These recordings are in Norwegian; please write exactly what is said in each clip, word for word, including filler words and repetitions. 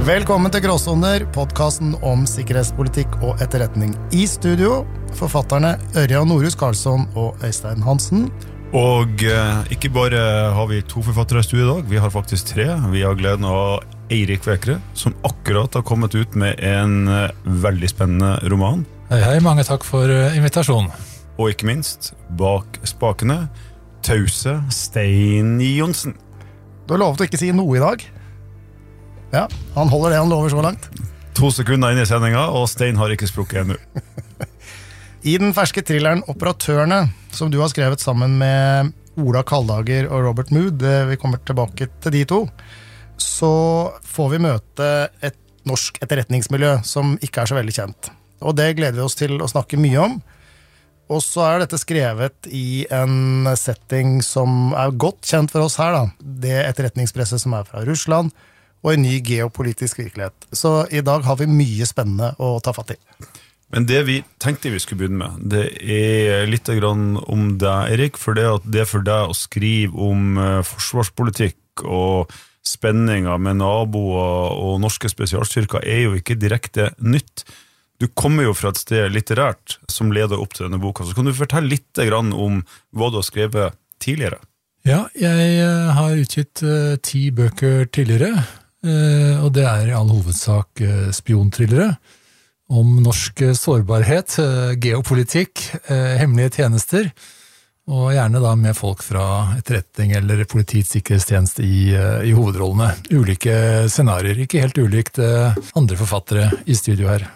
Velkommen til Gråsoner, podcasten om sikkerhetspolitikk og etterretning. I studio, forfatterne Ørjan Norhus Karlsson og Øystein Hansen. Og eh, ikke bare har vi to forfattere i studio i dag, vi har faktisk tre. Vi har gleden av Eirik Vekre, som akkurat har kommet ut med en eh, veldig spennende roman. Hei, hei, mange takk for uh, invitasjonen. Og ikke minst, bak spakene, tause Stein Johnsen. Du har lovet å ikke si noe i dag. Ja, han holder det han lover så langt. To sekunder inn i sendingen, og Stein har ikke sprukket ennå. I den ferske thrilleren Operatørene, som du har skrevet sammen med Ola Kaldager og Robert Mood, vi kommer tilbake til de to, så får vi møte et norsk etterretningsmiljø som ikke er så veldig kjent. Og det gleder vi oss til å snakke mye om. Og så er dette skrevet i en setting som er godt kjent for oss her, da. Det etterretningspresset som er fra Russland, og en ny geopolitisk virkelighet. Så i dag har vi mye spennende å ta fatt i. Men det vi tenkte vi skulle begynne med, det er litt grann om deg, Erik, for det, at det er for deg å skrive om uh, forsvarspolitikk og spenninger med naboer og norske spesialstyrker er jo ikke direkte nytt. Du kommer jo fra et sted litterært som leder opp til denne boka, så kan du fortelle litt grann om hva du har skrevet tidligere? Ja, jeg har utgitt uh, ti bøker tidligere, uh, og det er i all hovedsak uh, spiontrillere om norsk sårbarhet, uh, geopolitikk, uh, hemmelige tjenester, og gjerne da med folk fra etterretning eller politiets sikkerhetstjeneste i, uh, i hovedrollene. Ulike scenarier, ikke helt ulikt uh, andre forfattere i studio her.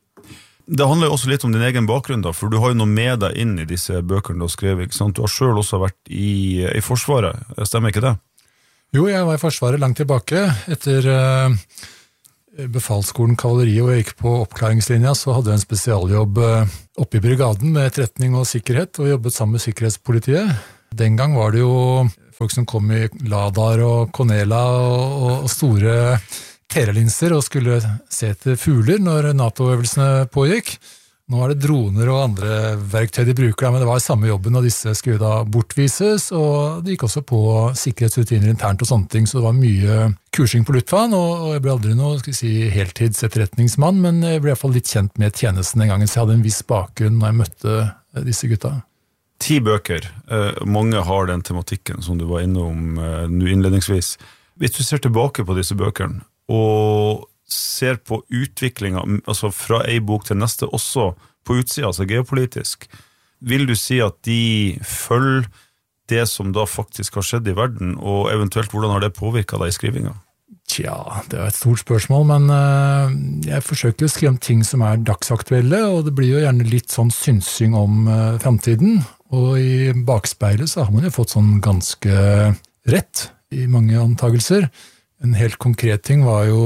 Det handler jo også litt om din egen bakgrunn da, for du har jo noe med deg inn i disse bøkene du har skrevet, ikke sant? Du har selv også vært i, i Forsvaret, stemmer ikke det? Jo, jeg var i Forsvaret langt tilbake. Etter uh, befalsskolen kavalleri og jeg gikk på oppklaringslinja, så hadde jeg en spesialjobb uh, oppe i brigaden med etterretning og sikkerhet, og jobbet sammen med sikkerhetspolitiet. Den gang var det jo folk som kom i Ladar og Conela og, og store telelinser og skulle se etter fugler når NATO-øvelsene pågikk. Nå er det droner og andre verktøy de bruker, men det var samme jobben, og disse skulle da bortvises, og det gikk også på sikkerhetsrutiner internt og sånne ting, så det var mye kursing på lufthavn, og jeg ble aldri noe, skal vi si, heltidsetterretningsmann, men jeg ble i hvert fall litt kjent med tjenesten en gang, så jeg hadde en viss bakgrunn når jeg møtte disse gutta. Ti bøker, mange har den tematikken som du var innom nå innledningsvis. Hvis du ser tilbake på disse bøkene, og ser på utviklingen, altså fra en bok til neste, også på utsida, altså geopolitisk, vil du si at de følger det som da faktisk har skjedd i verden, og eventuelt hvordan har det påvirket deg i skrivinga? Tja, det er et stort spørsmål, men uh, jeg forsøker å skrive om ting som er dagsaktuelle, og det blir jo gjerne litt sånn synsing om uh, fremtiden, og i bakspeilet så har man jo fått sånn ganske rett i mange antagelser. En helt konkret ting var jo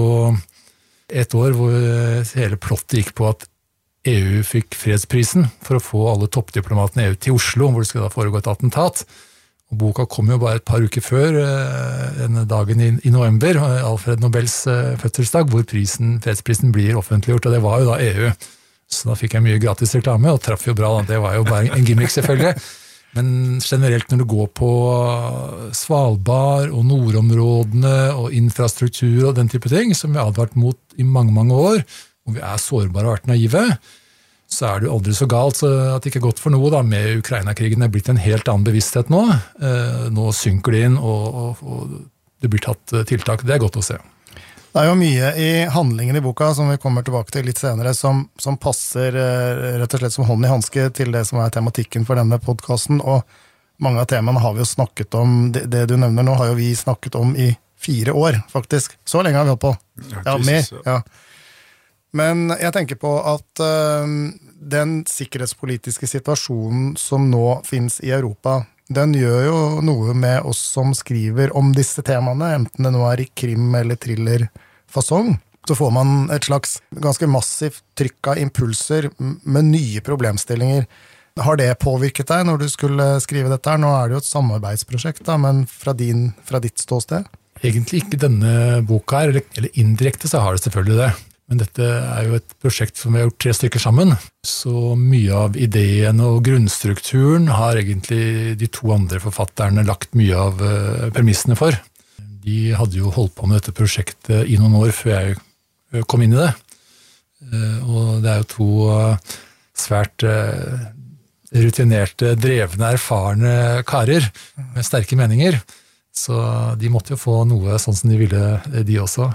et år hvor hele plottet gikk på at E U fikk fredsprisen for å få alle toppdiplomatene i E U til Oslo, hvor det skulle da foregå et attentat. Og boka kom jo bare et par uker før, denne dagen i, i november, Alfred Nobels fødselsdag, hvor prisen, fredsprisen blir offentliggjort, og det var jo da E U. Så da fikk jeg mye gratis reklame, og traff jo bra, det var jo bare en gimmick selvfølgelig. Men generelt når du går på Svalbard og nordområdene og infrastruktur og den type ting, som vi har advart mot i mange, mange år, og vi er sårbare og vært naive, så er det jo aldri så galt så at det ikke er godt for noe da, med Ukraina-krigen. Det er blitt en helt annen bevissthet nå. Nå synker det inn, og, og, og det blir tatt tiltak. Det er godt å se. Det er jo mye i handlingen i boka som vi kommer tilbake til litt senere, som, som passer rett og slett som hånd i handske til det som er tematikken for denne podcasten, og mange av temaene har vi jo snakket om, det, det du nevner nå har jo vi snakket om i fire år, faktisk. Så lenge har vi holdt på. Ja, mer. Ja. Men jeg tenker på at uh, den sikkerhetspolitiske situasjonen som nå finnes i Europa, den gjør jo noe med oss som skriver om disse temaene, enten det nå er i krim eller thriller-fasong. Så får man et slags ganske massivt trykk av impulser med nye problemstillinger. Har det påvirket deg når du skulle skrive dette her? Nå er det jo et samarbeidsprosjekt, da, men fra, din, fra ditt ståsted? Egentlig ikke denne boka her, eller, eller indirekte så har det selvfølgelig det. Men dette er jo et prosjekt som vi har gjort tre stykker sammen, så mye av ideen og grunnstrukturen har egentlig de to andre forfatterne lagt mye av uh, premissene for. De hadde jo holdt på med dette prosjektet i noen år før jeg kom inn i det. Og det er jo to svært rutinerte, drevne, erfarne karer med sterke meninger. Så de måtte jo få noe sånn som de ville, de også.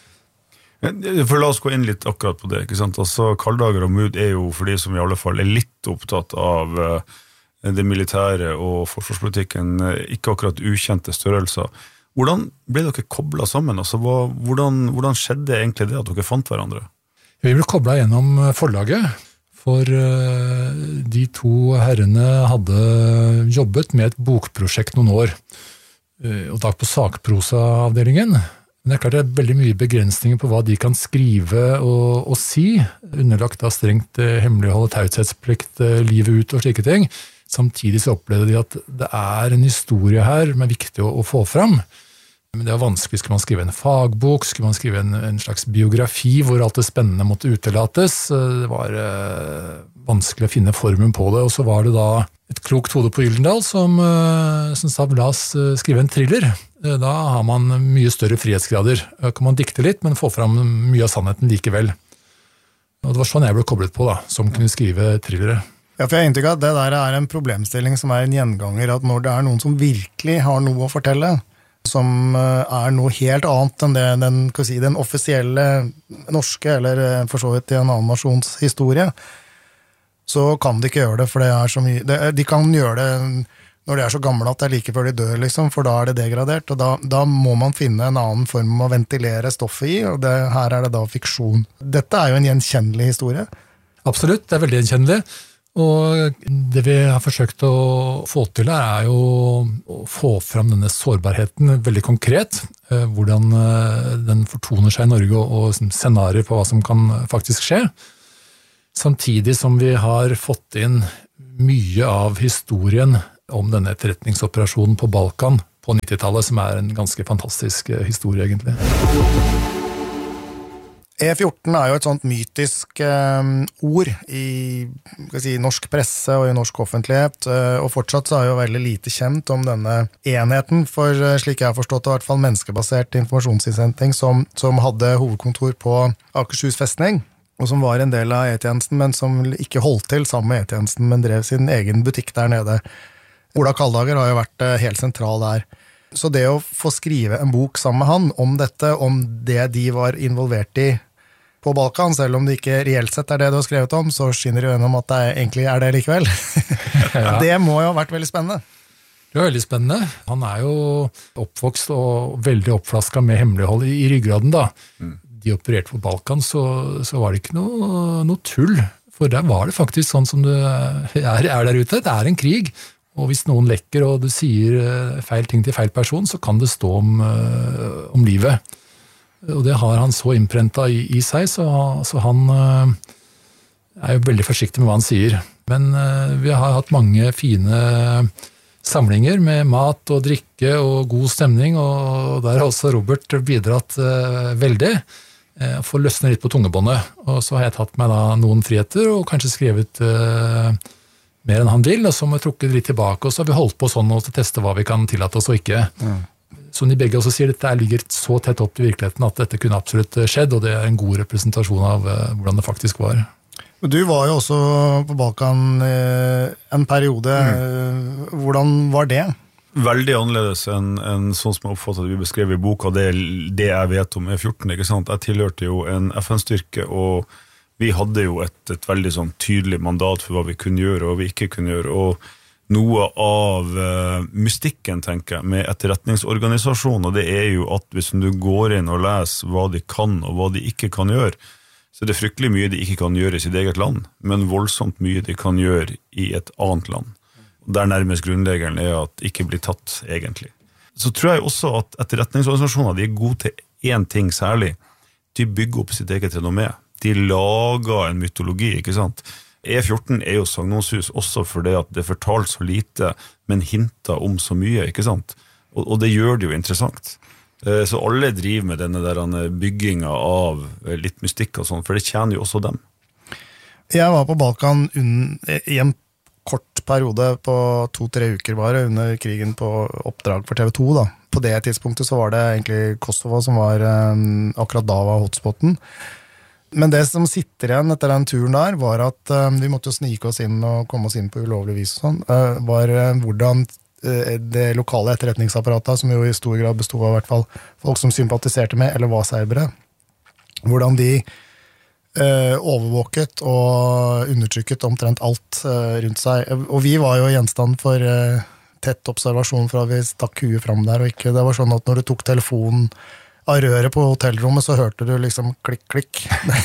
For la oss gå inn litt akkurat på det, ikke sant? Altså, Kalddager og Mood er jo for de som i alle fall er litt opptatt av det militære og forsvarspolitikken, ikke akkurat ukjente størrelser. Hvordan ble dere koblet sammen? Altså, hva, hvordan, hvordan skjedde egentlig det at dere fant hverandre? Vi ble koblet gjennom forlaget, for de to herrene hadde jobbet med et bokprosjekt noen år, og da på sakprosa-avdelingen. Men det er klart det er veldig mye begrensninger på hva de kan skrive og, og si, underlagt av strengt hemmelighold, taushetsplikt, livet ut og slike ting. Samtidig så opplevde de at det er en historie her som er viktig å, å få fram. Men det var vanskelig, skulle man skrive en fagbok, skulle man skrive en, en slags biografi hvor alt det spennende måtte utelates. Det var eh, vanskelig å finne formen på det, og så var det da et klokt hode på Gyldendal som, eh, som sa, la oss skrive en thriller. Da har man mye større frihetsgrader. Da kan man dikte litt, men få fram mye av sannheten likevel. Og det var sånn jeg ble koblet på, da, som kunne skrive thrillere. Ja, for jeg har inntrykk av at det der er en problemstilling som er en gjenganger, at når det er noen som virkelig har noe å fortelle, som er noe helt annet enn det, den, kan si, den offisielle norske, eller for så vidt i en annen nasjons historie, så kan de ikke gjøre det, for det er så mye, det, de kan gjøre det når de er så gamle at det er like før de dør, liksom, for da er det degradert, og da, da må man finne en annen form å ventilere stoffet i, og det, her er det da fiksjon. Dette er jo en gjenkjennelig historie. Absolutt, det er veldig gjenkjennelig. Og det vi har forsøkt å få til her er jo å få fram denne sårbarheten veldig konkret, hvordan den fortoner seg i Norge og scenarier på hva som kan faktisk skje, samtidig som vi har fått inn mye av historien om denne etterretningsoperasjonen på Balkan på nittitallet, som er en ganske fantastisk historie egentlig. E fjorten er jo et sånt mytisk eh, ord i skal si, norsk presse og i norsk offentlighet, eh, og fortsatt så er jo veldig lite kjent om denne enheten, for eh, slik jeg har forstått det, i hvert fall menneskebasert informasjonsinnhenting som, som hadde hovedkontor på Akershus festning, og som var en del av E-tjenesten, men som ikke holdt til sammen med E-tjenesten, men drev sin egen butikk der nede. Ola Kalddager har jo vært eh, helt sentral der. Så det å få skrive en bok sammen med han om dette, om det de var involvert i på Balkan, selv om det ikke reelt sett er det du har skrevet om, så skinner det jo gjennom at det egentlig er det likevel. Ja. Det må jo ha vært veldig spennende. Det var veldig spennende. Han er jo oppvokst og veldig oppflasket med hemmelighold i, i ryggraden da. Mm. De opererte på Balkan, så, så var det ikke noe, noe tull. For der var det faktisk sånn som det er, er der ute. Det er en krig. Og hvis noen lekker og du sier feil ting til feil person, så kan det stå om, om livet. Og det har han så innprentet i, i seg, så, så han er jo veldig forsiktig med hva han sier. Men vi har hatt mange fine samlinger med mat og drikke og god stemning, og der har også Robert bidratt veldig. For å løsne litt på tungebåndet. Og så har jeg tatt meg da noen friheter og kanskje skrevet mer enn han vil, og så må vi trukke litt tilbake, og så har vi holdt på sånn og teste hva vi kan tillate oss og ikke. Mm. Som de begge også sier, dette ligger så tett opp til virkeligheten at dette kunne absolutt skjedd, og det er en god representasjon av uh, hvordan det faktisk var. Du var jo også på Balkan uh, en periode. Mm. Hvordan var det? Veldig annerledes enn, enn sånn som jeg oppfattet vi beskrev i boka, det, det jeg vet om E fjorten, ikke sant? Jeg tilhørte jo en F N-styrke, og vi hadde jo et, et veldig sånn tydelig mandat for hva vi kunne gjøre og hva vi ikke kunne gjøre, og noe av uh, mystikken, tenker jeg, med etterretningsorganisasjoner, det er jo at hvis du går inn og leser hva de kan og hva de ikke kan gjøre, så er det fryktelig mye de ikke kan gjøre i sitt eget land, men voldsomt mye de kan gjøre i et annet land. Der nærmest grunnleggeren er at ikke blir tatt, egentlig. Så tror jeg også at etterretningsorganisasjoner, de er gode til én ting særlig. De bygger opp sitt eget renommé. De lager en mytologi, ikke sant? E fjorten er jo sagnonshus også fordi at det fortalt så lite, men hinter om så mye, ikke sant? Og, og det gjør det jo interessant. Så alle driver med denne der bygginga av litt mystikk og sånn, for det tjener jo også dem. Jeg var på Balkan i en kort periode på to-tre uker bare under krigen på oppdrag for T V to da. På det tidspunktet så var det egentlig Kosovo som var um, akkurat da var hotspoten. Men det som sitter igjen etter den turen der var at um, vi måtte jo snike oss inn og komme oss inn på ulovlig vis og sånn, uh, var uh, hvordan uh, det lokale etterretningsapparatet, som jo i stor grad bestod av i hvert fall folk som sympatiserte med eller var serbere, hvordan de Uh, overvåket og undertrykket omtrent alt uh, rundt seg. Og vi var jo gjenstand for uh, tett observasjon fra vi stakk huet fram der, og ikke. Det var sånn at når du tok telefonen av røret på hotellrommet, så hørte du liksom klikk, klikk.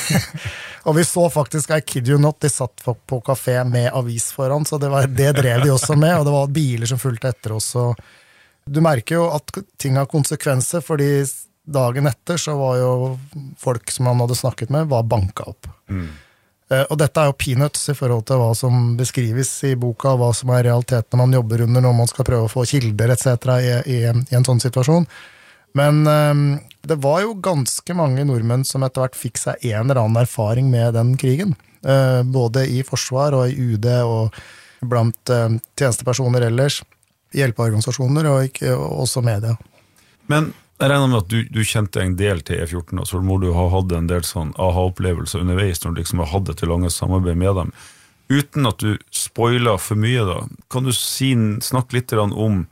Og vi så faktisk, I kid you not, de satt på kafé med avis foran, så det, var, det drev de også med, og det var biler som fulgte etter oss. Og du merker jo at ting har konsekvenser, fordi dagen etter så var jo folk som han hadde snakket med, var banka opp. Mm. Eh, og dette er jo peanuts i forhold til hva som beskrives i boka, hva som er realiteten man jobber under når man skal prøve å få kilder, et cetera i, i, i en sånn situasjon. Men eh, det var jo ganske mange nordmenn som etter hvert fikk seg en eller annen erfaring med den krigen. Eh, både i forsvar og i U D og blant eh, tjenestepersoner ellers, hjelpeorganisasjoner og, ikke, og også media. Men jeg regner med at du, du kjente en del til E fjorten, så må du ha hatt en del sånn aha-opplevelser underveis når du liksom har hatt et lange samarbeid med dem. Uten at du spoiler for mye da, kan du si, snakke litt om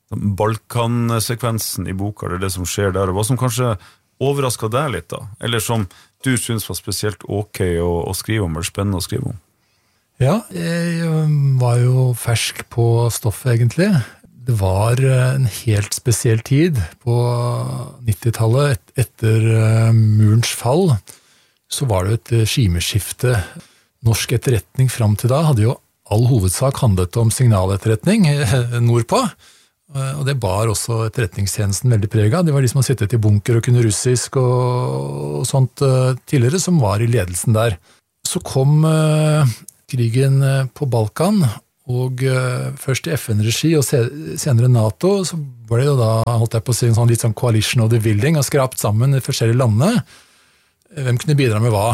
Balkan-sekvensen i boka, eller det som skjer der, og hva som kanskje overrasket deg litt da, eller som du synes var spesielt ok å, å skrive om, eller spennende å skrive om? Ja, jeg var jo fersk på stoffet egentlig. Det var en helt spesiell tid på nittitallet, et, etter uh, murens fall, så var det et regimeskifte. Norsk etterretning frem til da hadde jo all hovedsak handlet om signaletterretning nordpå, uh, og det bar også etterretningstjenesten veldig preget. Det var de som hadde sittet i bunker og kunne russisk og, og sånt uh, tidligere, som var i ledelsen der. Så kom uh, krigen på Balkan, og uh, først i F N-regi og senere NATO, så var det jo da, holdt jeg på å si, en sånn litt sånn coalition of the building, og skrapt sammen de forskjellige landene. Hvem kunne bidra med hva?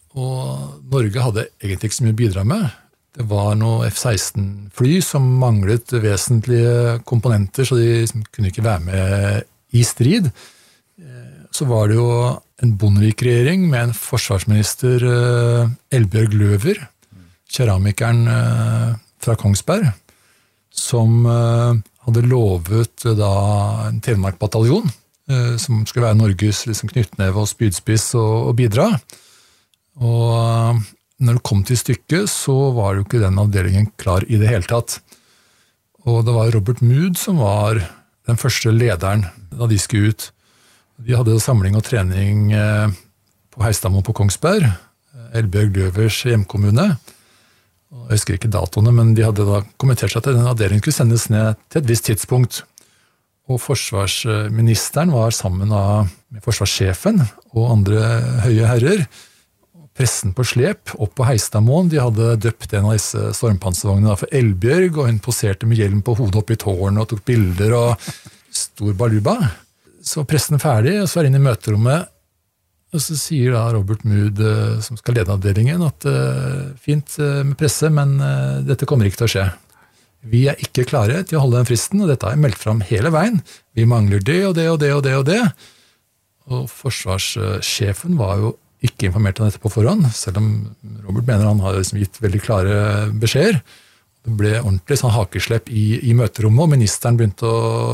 Og Norge hadde egentlig ikke så mye å bidra med. Det var noen F seksten-fly som manglet vesentlige komponenter, så de liksom kunne ikke være med i strid. Så var det jo en Bondevik-regjering med en forsvarsminister, uh, Eldbjørg Løver, keramikeren uh, fra Kongsberg, som uh, hadde lovet uh, da en Telemark-bataljon, uh, som skulle være Norges liksom, knyttneve og spydspiss og, og bidra. Og uh, når det kom til stykket, så var jo ikke den avdelingen klar i det hele tatt. Og det var Robert Mood som var den første lederen da de skulle ut. De hadde samling og trening uh, på Heistadmoen på Kongsberg, Eldbjørg Løvers hjemkommune. Jeg husker ikke datoene, men de hadde da kommentert seg at den avdelingen skulle sendes ned til et visst tidspunkt. Og forsvarsministeren var sammen med forsvarssjefen og andre høye herrer. Pressen på slep opp på Heistadmoen, de hadde døpt en av disse stormpanservognene for Eldbjørg, og hun poserte med hjelm på hodet opp i tårnet og tok bilder og stor baluba. Så pressen ferdig, og så er inn i møterommet. Og så sier da Robert Mood, som skal lede avdelingen, at uh, fint uh, med presse, men uh, dette kommer ikke til å skje. Vi er ikke klare til å holde den fristen, og dette har jeg meldt fram hele veien. Vi mangler det og det og det og det og det. Og forsvarssjefen var jo ikke informert om dette på forhånd, selv om Robert mener han har liksom gitt veldig klare beskjeder. Det ble ordentlig sånn hakeslepp i, i møterommet, og ministeren begynte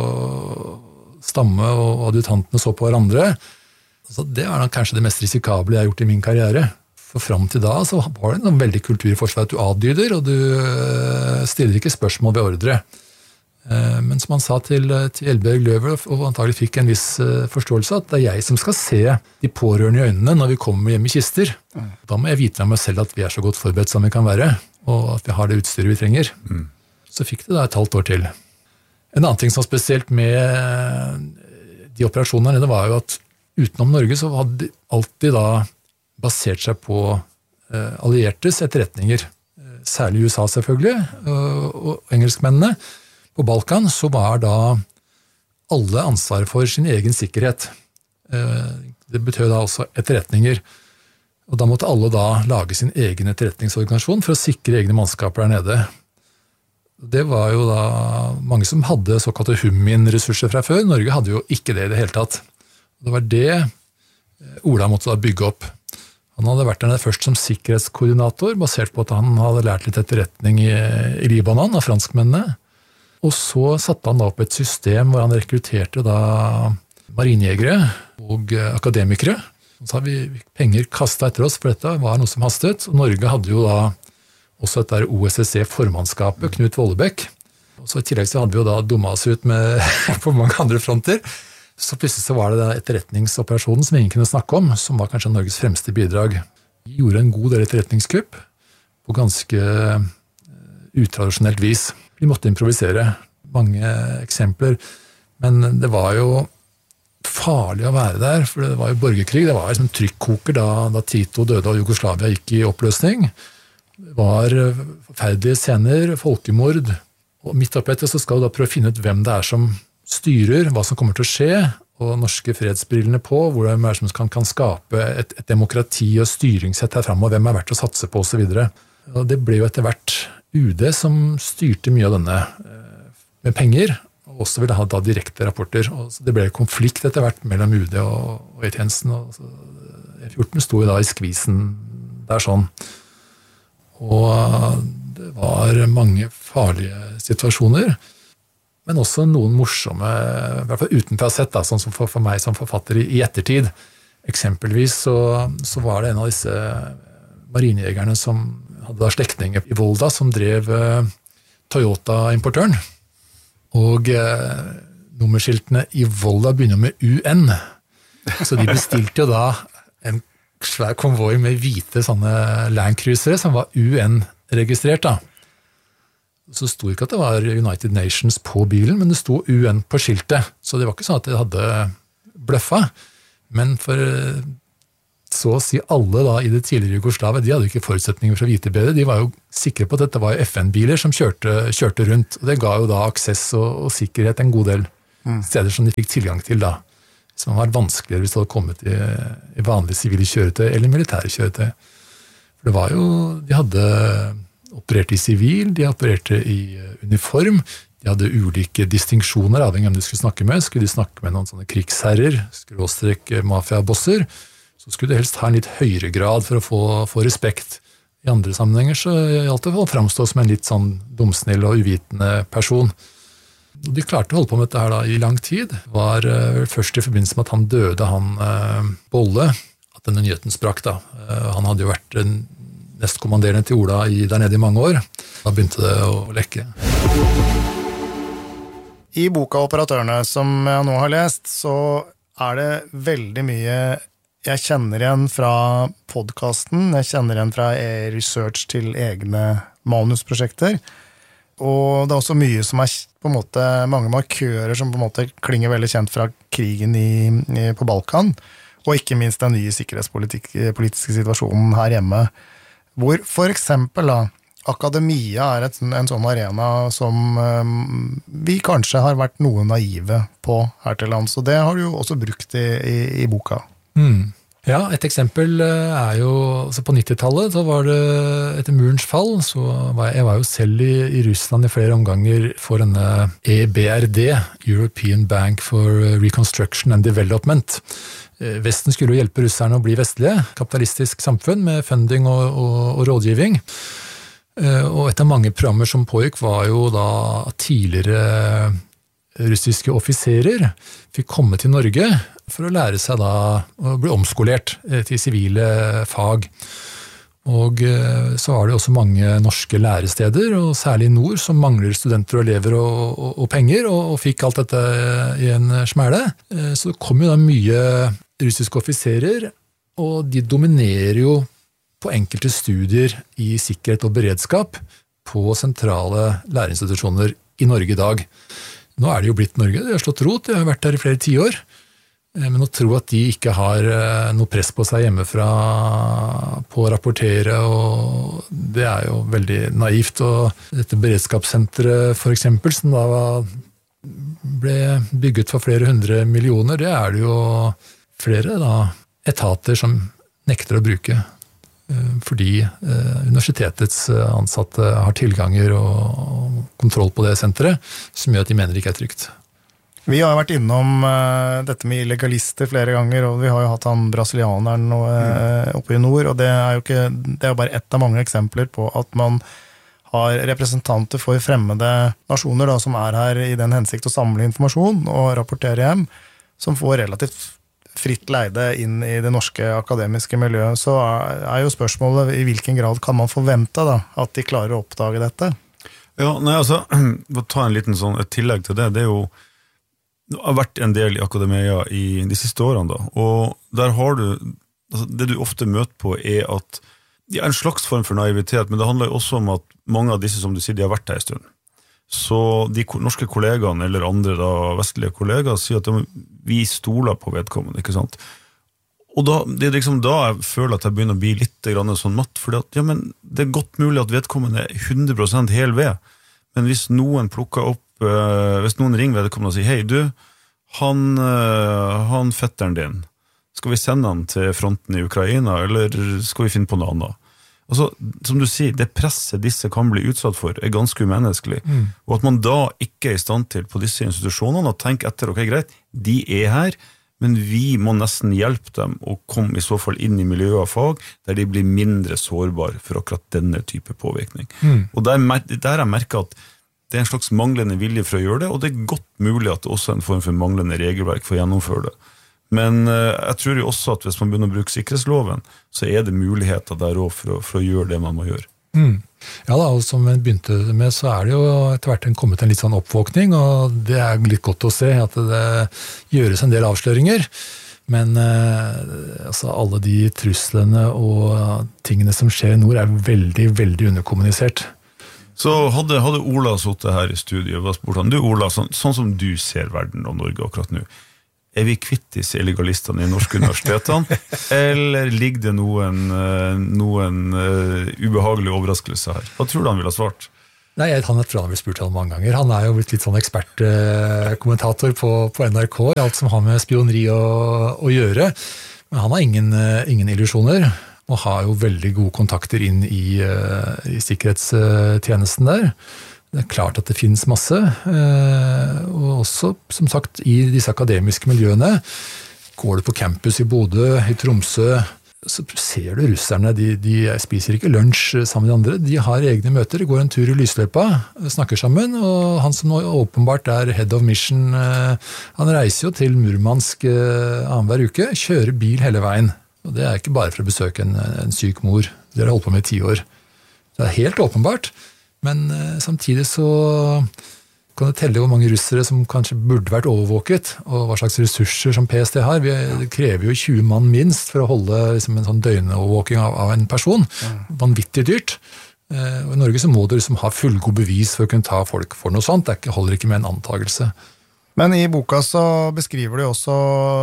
å stamme, og adjutantene så på hverandre. Så det var kanskje det mest risikable jeg har gjort i min karriere. For frem til da så var det en veldig kultur i forsvaret at du adlyder, og du stiller ikke spørsmål ved ordre. Men som han sa til, til Eldbjørg Løver, og antagelig fikk en viss forståelse, at det er jeg som skal se de pårørende i øynene når vi kommer hjem i kister. Da må jeg vite av meg selv at vi er så godt forberedt som vi kan være, og at vi har det utstyret vi trenger. Mm. Så fikk det da et halvt år til. En annen ting som var spesielt med de operasjonene, det var jo at utenom Norge så hadde de alltid da basert seg på eh, alliertes etterretninger. Særlig U S A selvfølgelig, og, og engelskmennene. På Balkan så var da alle ansvaret for sin egen sikkerhet. Eh, det betød da også etterretninger. Og da måtte alle da lage sin egen etterretningsorganisasjon for å sikre egne mannskaper der nede. Det var jo da mange som hadde såkalte Humin-ressurser fra før. Norge hadde jo ikke det i det hele tatt. Det var det Ola måtte da bygge opp. Han hadde vært der først som sikkerhetskoordinator, basert på at han hadde lært litt etterretning i, i Libanon av franskmennene. Og så satte han da opp et system hvor han rekrutterte da marinejegere og akademikere. Så hadde vi penger kastet etter oss, for dette var noe som hastet. Og Norge hadde jo da også et der O S S C-formannskapet, Knut Vollebæk. Og så i tillegg så hadde vi jo da dummet oss ut med, på mange andre fronter. Så plutselig så var det da etterretningsoperasjonen som ingen kunne snakke om, som var kanskje Norges fremste bidrag. Vi gjorde en god del etterretningskupp på ganske utradisjonelt vis. Vi måtte improvisere mange eksempler, men det var jo farlig å være der, for det var jo borgerkrig, det var liksom en trykkoker da, da Tito døde og Jugoslavia gikk i oppløsning. Det var forferdelige scener, folkemord, og midt oppe etter så skal du da prøve å finne ut hvem det er som styrer, hva som kommer til å skje, og norske fredsbrillene på, hvordan det er som kan, kan skape et, et demokrati og styringssett her frem, og hvem er verdt å satse på, og så videre. Og det ble jo etter hvert U D som styrte mye av denne med penger, og også ville ha da direkte rapporter. Og det ble konflikt etter hvert mellom U D og, og E-tjenesten, og E fjorten sto jo da i skvisen der sånn. Og det var mange farlige situasjoner, men også noen morsomme, i hvert fall utenfra sett, da, sånn som for, for meg som forfatter i, i ettertid. Eksempelvis så, så var det en av disse marinejegerne som hadde da slektninger i Volda, som drev eh, Toyota-importøren. Og eh, nummerskiltene i Volda begynner med U N. Så de bestilte jo da en svær konvoi med hvite sånne landcruisere som var U N-registrert da. Så sto ikke at det var United Nations på bilen, men det sto U N på skiltet. Så det var ikke sånn at de hadde bløffa. Men for så å si alle da i det tidligere Jugoslavia, de hadde ikke forutsetninger for å vite bedre. De var jo sikre på at dette var F N-biler som kjørte, kjørte rundt. Og det ga jo da aksess og, og sikkerhet en god del mm. steder som de fikk tilgang til da. Som var vanskeligere hvis det hadde kommet i, i vanlige sivile kjøretøy eller militære kjøretøy. For det var jo, de hadde opererte i sivil, de opererte i uniform, de hadde ulike distinksjoner, avhengig av hvem du skulle snakke med. Skulle de snakke med noen sånne krigsherrer, skråstrek mafiabosser, så skulle du helst ha en litt høyere grad for å få, få respekt. I andre sammenhenger så gjaldt det å framstå som en litt sånn dumsnill og uvitende person. Og de klarte å holde på med dette her da i lang tid. Det var uh, først i forbindelse med at han døde, han uh, Bolle, at denne nyheten sprakk da. Uh, han hadde jo vært en nestkommanderende til Ola i, der nede i mange år. Da begynte det å lekke. I boka Operatørene, som jeg nå har lest, så er det veldig mye jeg kjenner igjen fra podcasten, jeg kjenner igjen fra research til egne manusprosjekter, og det er også mye som er på en måte, mange markører som på en måte klinger veldig kjent fra krigen i, i, på Balkan, og ikke minst den nye sikkerhetspolitiske situasjonen her hjemme, hvor for eksempel da, akademia er et, en sånn arena som um, vi kanskje har vært noe naive på her til lands, og det har du jo også brukt i, i, i boka. Mm. Ja, et eksempel er jo, altså på nittitallet, så var det etter murens fall, så var jeg, jeg var jo selv i, i Russland i flere omganger for denne E B R D, European Bank for Reconstruction and Development. Vesten skulle jo hjelpe russerne å bli vestlige, kapitalistisk samfunn med funding og, og, og rådgivning. Og et av mange programmer som pågikk var jo da tidligere russiske offiserer fikk komme til Norge for å lære seg da å bli omskolert til sivile fag. Og så var det også mange norske læresteder, og særlig i nord, som mangler studenter og elever og, og, og penger, og, og fikk alt dette i en smæle. Så det kom jo da mye russiske offiserer, og de dominerer jo på enkelte studier i sikkerhet og beredskap på sentrale lærerinstitusjoner i Norge i dag. Nå er det jo blitt Norge, de har slått rot, de har vært der i flere tiår. Men å tro at de ikke har noe press på seg hjemmefra på å rapportere, og det er jo veldig naivt. Og dette beredskapssenteret for eksempel, som da ble bygget for flere hundre millioner, det er det jo flere da, etater som nekter å bruke. fordi universitetets ansatte har tilganger og kontroll på det senteret, som gjør at de mener det ikke er trygt. Vi har vært innom uh, dette med illegalister flere ganger, og vi har jo hatt han brasilianeren nå, uh, oppe i nord, og det er jo ikke, det er jo bare ett av mange eksempler på at man har representanter for fremmede nasjoner da, som er her i den hensikt å samle informasjon og rapportere hjem, som får relativt fritt leide inn i det norske akademiske miljøet. Så er jo spørsmålet i hvilken grad kan man forvente da, at de klarer å oppdage dette? Ja, nei, altså, å ta en liten sånn, et tillegg til det, det er jo det har vært en del i akademia i de siste årene da, og der har du, altså det du ofte møter på er at det er en slags form for naivitet, men det handler jo også om at mange av disse, som du sier, de har vært her en stund. Så de norske kollegaene, eller andre da, vestlige kollegaer, sier at de, vi stoler på vedkommende, ikke sant? Og da, det er liksom da jeg føler at jeg begynner å bli litt grann sånn matt, fordi at, ja, men det er godt mulig at vedkommende er hundre prosent hel ved, men hvis noen plukker opp hvis noen ringer vedkommende og sier, hei du, han, han fetteren din, skal vi sende han til fronten i Ukraina, eller skal vi finne på noe annet? Altså, som du sier, det presset disse kan bli utsatt for er ganske umenneskelig, mm. og at man da ikke er i stand til på disse institusjonene å tenke etter, ok, greit, de er her, men vi må nesten hjelpe dem å komme i så fall inn i miljøet og fag, der de blir mindre sårbare for akkurat denne type påvirkning. Mm. Og der, der har jeg merket at det er en slags manglende vilje for å gjøre det, og det er godt mulig at det også er en form for manglende regelverk for å gjennomføre det. Men uh, jeg tror jo også at hvis man begynner å bruke sikkerhetsloven, så er det muligheter der også for å, for å gjøre det man må gjøre. Mm. Ja da, og som vi begynte med, så er det jo etter hvert kommet en litt sånn oppvåkning, og det er litt godt å se at det gjøres en del avsløringer. Men uh, altså, alle de truslene og tingene som skjer i nord er veldig, veldig underkommunisert. Så hadde, hadde Ola suttet her i studiet og spurt han, du Ola, sånn, sånn som du ser verden og Norge akkurat nå, er vi kvitt disse illegalistene i norske universitetene, eller ligger det noen, noen uh, ubehagelige overraskelser her? Hva tror du han ville ha svart? Nei, han tror han har blitt spurt han mange ganger. Han er jo blitt litt sånn ekspertkommentator på, på N R K, alt som har med spioneri å, å gjøre, men han har ingen, ingen illusjoner, og har jo veldig gode kontakter inn i, i sikkerhetstjenesten der. Det er klart at det finnes masse, og også, som sagt, i disse akademiske miljøene, går du på campus i Bodø, i Tromsø, så ser du russerne, de, de spiser ikke lunsj sammen med de andre, de har egne møter, går en tur i lysløypa, snakker sammen, og han som nå åpenbart er head of mission, han reiser jo til Murmansk annenhver uke, kjører bil hele veien. Og det er ikke bare for å besøke en, en syk mor. Det har jeg holdt på med i ti år. Det er helt åpenbart, men uh, samtidig så kan det telle hvor mange russere som kanskje burde vært overvåket, og hva slags ressurser som P S T har. Vi det krever jo tjue mann minst for å holde liksom, en sånn døgnovervåking av, av en person. Vanvittig dyrt. Uh, og i Norge så må du liksom ha fullgod bevis for å kunne ta folk for noe sånt. Det ikke, holder ikke med en antagelse. Men i boka så beskriver du også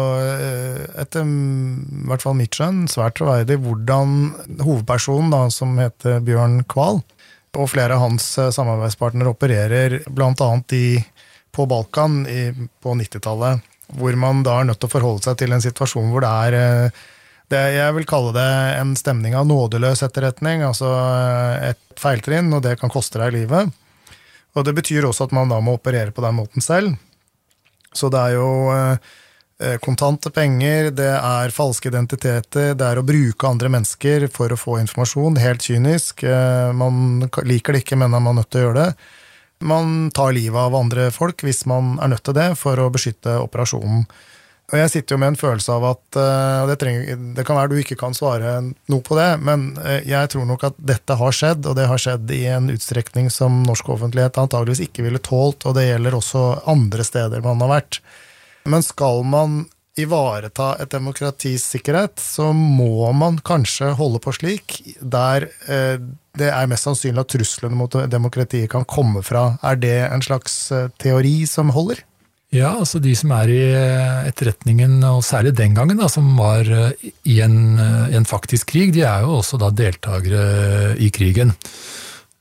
etter i hvert fall mitt skjønn svært troverdig hvordan hovedpersonen da, som heter Bjørn Kval og flere av hans samarbeidspartnere opererer blant annet i, på Balkan i, på nittitallet, hvor man da er nødt til å forholde seg til en situasjon hvor det er det, jeg vil kalle det en stemning av nådeløs etterretning, altså et feiltrinn, og det kan koste deg livet. Og det betyr også at man da må operere på den måten selv. Så det er jo eh, kontante penger, det er falske identiteter, det er å bruke andre mennesker for å få informasjon, helt kynisk. Eh, man liker det ikke, men man er nødt til å gjøre det. Man tar livet av andre folk hvis man er nødt til det for å beskytte operasjonen. Og jeg sitter jo med en følelse av at, og det, trenger, det kan være du ikke kan svare noe på det, men jeg tror nok at dette har skjedd, og det har skjedd i en utstrekning som norsk offentlighet antageligvis ikke ville tålt, og det gjelder også andre steder man har vært. Men skal man ivareta et demokratis sikkerhet, så må man kanskje holde på slik, der det er mest sannsynlig at truslene mot demokratiet kan komme fra. Er det en slags teori som holder? Ja, altså de som er i etterretningen, og særlig den gangen da, som var i en, en faktisk krig, de er jo også da deltagere i krigen.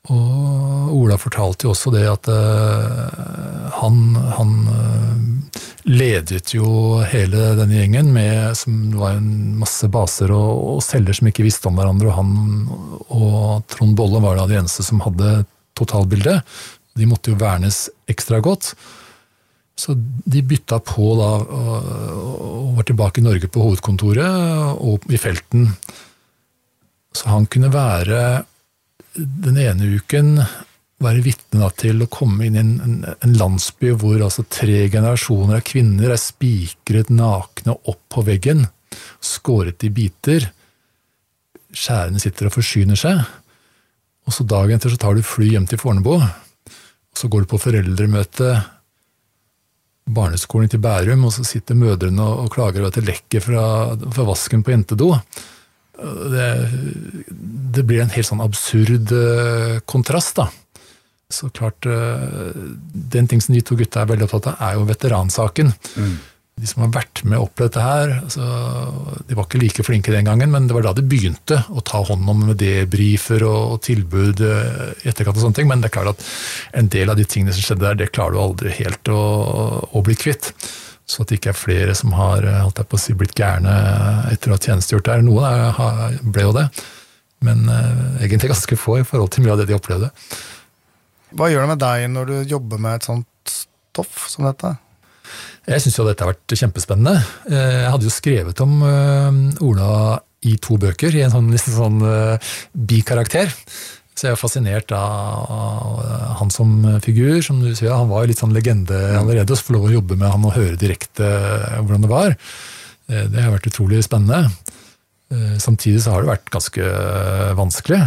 Og Ola fortalte jo også det at uh, han, han uh, ledet jo hele denne gjengen med, som var en masse baser og, og celler som ikke visste om hverandre, og han og Trond Bolle var da de eneste som hadde totalbildet. De måtte jo vernes ekstra godt. Så de bytta på da, og var tilbake i Norge på hovedkontoret og i felten. Så han kunne være den ene uken være vitne til å komme inn i en, en landsby hvor altså tre generasjoner av kvinner er spikret nakne opp på veggen, skåret i biter, skjærene sitter og forsyner seg, og så dagen etter så tar du fly hjem til Fornebu, og så går du på foreldremøte barneskolen til Bærum, og så sitter mødrene og, og klager over at det lekker fra, fra vasken på jentedo. Det, det blir en helt sånn absurd uh, kontrast da. Så klart, uh, den ting som de to gutta er veldig opptatt av, er jo veteransaken. Mm. De som har vært med å oppleve dette her, altså, de var ikke like flinke den gangen, men det var da de begynte å ta hånd om debriefer og, og tilbud uh, etterkant og sånne ting, men det er klart at en del av de tingene som skjedde der, det klarer du aldri helt å, å bli kvitt. Så at det ikke er flere som har holdt jeg på å si, blitt gærne etter å ha tjenestegjort der. Noen er, ble jo det, men uh, egentlig ganske få i forhold til mye av det de opplevde. Hva gjør det med deg når du jobber med et sånt stoff som dette? Jeg synes jo dette har vært kjempespennende. Jeg hadde jo skrevet om uh, Ola i to bøker, i en sånn, liksom sånn uh, bikarakter. Så jeg er fascinert av han som figur, som du sier, han var litt sånn legende allerede, og så få lov å jobbe med han og høre direkte hvordan det var. Det har vært utrolig spennende. Samtidig så har det vært ganske vanskelig.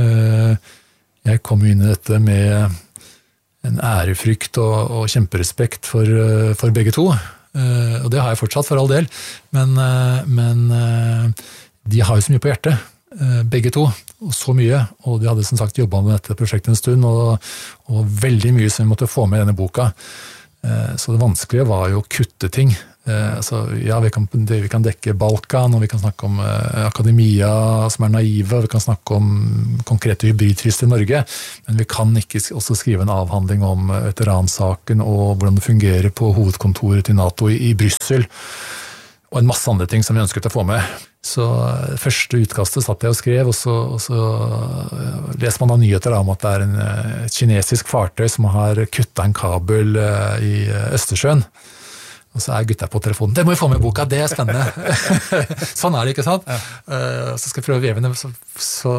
Jeg kom inn i dette med en ærefrykt og, og kjemperespekt for, for begge to, og det har jeg fortsatt for all del, men, men de har jo så mye på hjertet, begge to, og så mye, og de hadde som sagt jobbet med dette prosjektet en stund, og, og veldig mye som vi måtte få med i denne boka. Så det vanskelige var jo å kutte ting. Altså, ja, vi kan, vi kan dekke Balkan, og vi kan snakke om akademia som er naive, og vi kan snakke om konkrete hybridtrist i Norge, men vi kan ikke også skrive en avhandling om veteransaken og hvordan det fungerer på hovedkontoret til NATO i, i Bryssel, og en masse andre ting som vi ønsket å få med. Så første utkastet satt jeg og skrev, og så, og så leser man da nyheter om at det er en, et kinesisk fartøy som har kuttet en kabel i Østersjøen. Og så er gutta på telefonen, det må vi få med i boka, det er spennende. Sånn er det, ikke sant? Ja. Så skal jeg prøve å veve det, så, så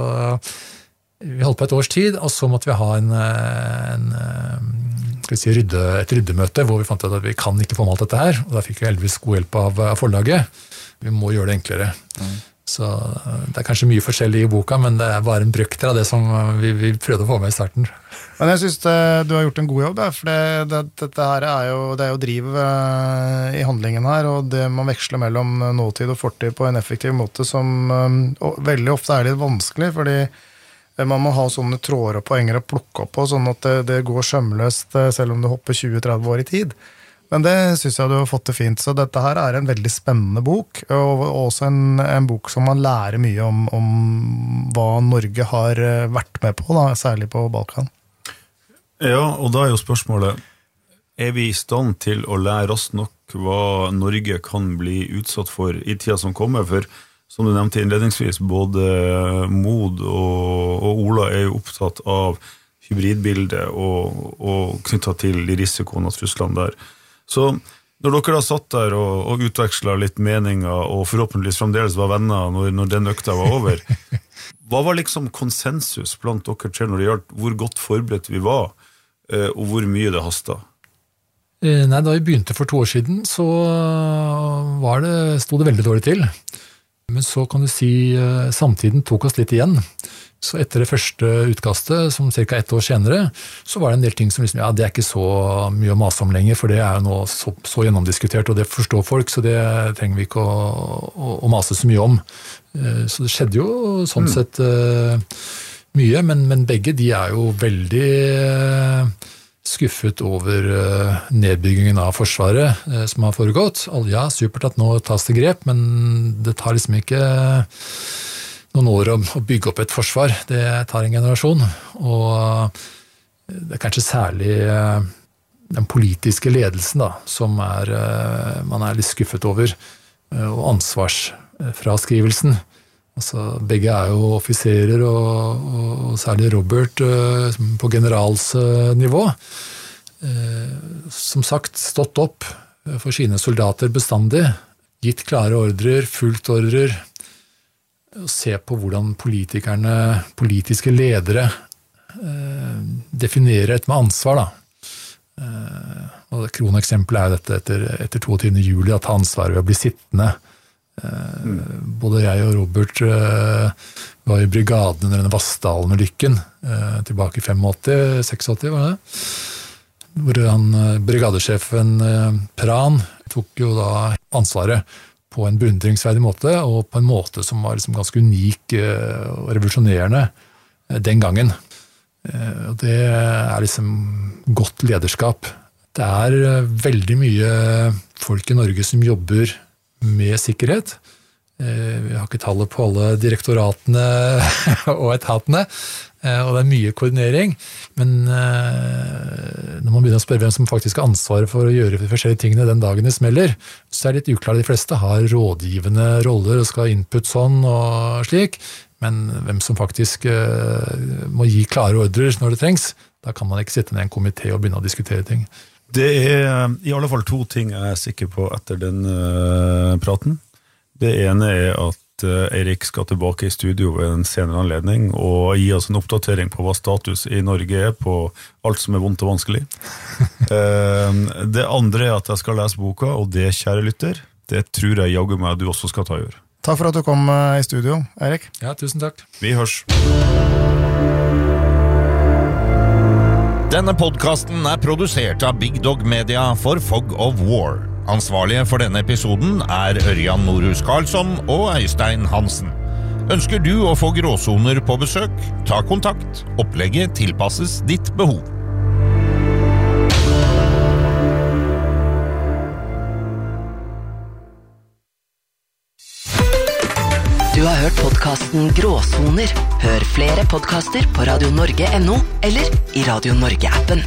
vi holdt på et års tid, og så måtte vi ha en, en skal vi si, rydde, et ryddemøte, hvor vi fant ut at vi kan ikke få med alt dette her, og da fikk vi heldigvis god hjelp av, av forlaget. Vi må gjøre det enklere. Mm. Så det er kanskje mye forskjellig i boka, men det er bare en brøkter av det som vi, vi prøvde å få med i starten. Men jeg synes det, du har gjort en god jobb, for det, det, dette her er jo, det er jo driv i handlingen her, og det man veksler mellom nåtid og fortid på en effektiv måte som veldig ofte er litt vanskelig, fordi man må ha sånne tråder og poenger å plukke opp på, sånn at det, det går sømløst selv om du hopper tjue til tretti år i tid. Men det synes jeg du har fått det fint, så dette her er en veldig spennende bok, og også en, en bok som man lærer mye om, om hva Norge har vært med på, da, særlig på Balkan. Ja, og da er jo spørsmålet, er vi i stand til å lære oss nok hva Norge kan bli utsatt for i tida som kommer? For som du nevnte innledningsvis, både Mod og, og Ola er jo opptatt av hybridbildet og, og knyttet til de risikoene og truslene der. Så når dere da satt der og, og utvekslet litt meninger, og forhåpentligvis fremdeles var venner når, når den økta var over, hva var liksom konsensus blant dere tre når det gjaldt hvor godt forberedt vi var, og hvor mye det hastet? Nei, da vi begynte for to år siden, så var det, stod det veldig dårlig til. Men så kan du si, samtiden tok oss litt igjen. Så etter det første utkastet, som cirka ett år senere, så var det en del ting som liksom, ja, det er ikke så mye å mase om lenger, for det er jo nå så, så gjennomdiskutert, og det forstår folk, så det trenger vi ikke å, å, å mase så mye om. Så det skjedde jo sånn sett uh, mye, men, men begge de er jo veldig uh, skuffet over uh, nedbyggingen av forsvaret uh, som har foregått. Ja, supert at nå tas det grep, men det tar liksom ikke noen år å bygge opp et forsvar. Det tar en generasjon, og det er kanskje særlig den politiske ledelsen da, som er, man er litt skuffet over, og ansvarsfraskrivelsen. Altså, begge er jo offiserer, og, og særlig Robert på generalsnivå. Som sagt, stått opp for sine soldater bestandig, gitt klare ordrer, fulgt ordrer, og se på hvordan politikerne, politiske ledere definerer et med ansvar da. Uh, og det kroneksempelet er dette etter, etter tjueåtte juli, at han ansvaret ved å bli sittende. Uh, mm. Både jeg og Robert uh, var i brigaden under denne Vassdalen-ulykken, uh, tilbake i åttifem seksogåtti, var det? Hvor han, uh, brigadesjefen uh, Pran tok jo da ansvaret på en beundringsverdig måte, og på en måte som var liksom ganske unik uh, og revolusjonerende uh, den gangen. Og det er liksom godt lederskap. Det er veldig mye folk i Norge som jobber med sikkerhet. Vi har ikke tallet på alle direktoratene og etatene, og det er mye koordinering. Men når man begynner å spørre hvem som faktisk har ansvaret for å gjøre de forskjellige tingene den dagen det smeller, så er det litt uklart. De fleste har rådgivende roller og skal ha input sånn og slik, men hvem som faktisk uh, må gi klare ordrer når det trengs, da kan man ikke sitte ned i en komité og begynne å diskutere ting. Det er i alle fall to ting jeg er sikker på etter den uh, praten. Det ene er at uh, Eirik skal tilbake i studio ved en senere anledning og gi oss en oppdatering på hva status i Norge er på alt som er vondt og vanskelig. uh, det andre er at jeg skal lese boka, og det, kjære lytter, det tror jeg jaggu meg du også skal ta og gjøre. Takk for at du kom i studio, Eirik. Ja, tusen takk. Vi hørs. Denne podcasten er produsert av Big Dog Media for Fog of War. Ansvarlige for denne episoden er Ørjan Norhus Karlsson og Øystein Hansen. Ønsker du å få gråsoner på besøk? Ta kontakt. Opplegget tilpasses ditt behov. Du har hørt podcasten Gråsoner. Hør flere podcaster på radio norge punktum no eller i Radio Norge-appen.